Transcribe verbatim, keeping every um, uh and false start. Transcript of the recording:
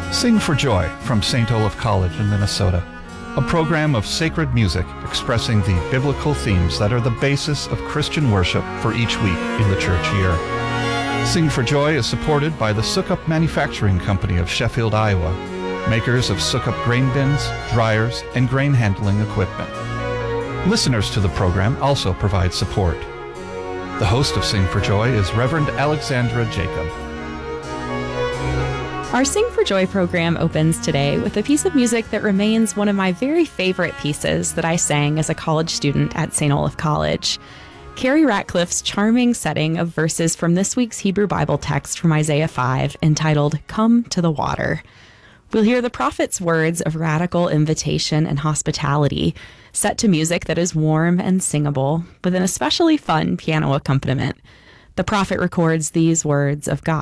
Sing for Joy from Saint Olaf College in Minnesota, a program of sacred music expressing the biblical themes that are the basis of Christian worship for each week in the church year. Sing for Joy is supported by the Sukup Manufacturing Company of Sheffield, Iowa, makers of Sukup grain bins, dryers, and grain handling equipment. Listeners to the program also provide support. The host of Sing for Joy is Reverend Alexandra Jacob. Our Sing for Joy program opens today with a piece of music that remains one of my very favorite pieces that I sang as a college student at Saint Olaf College. Carrie Ratcliffe's charming setting of verses from this week's Hebrew Bible text from Isaiah five, entitled Come to the Water. We'll hear the prophet's words of radical invitation and hospitality, set to music that is warm and singable, with an especially fun piano accompaniment. The prophet records these words of God.